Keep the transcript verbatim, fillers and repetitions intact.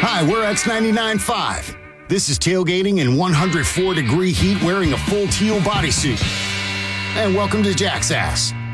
Hi, we're X ninety-nine point five. This is tailgating in one hundred four degree heat wearing a full teal bodysuit. And welcome to Jack's Ass.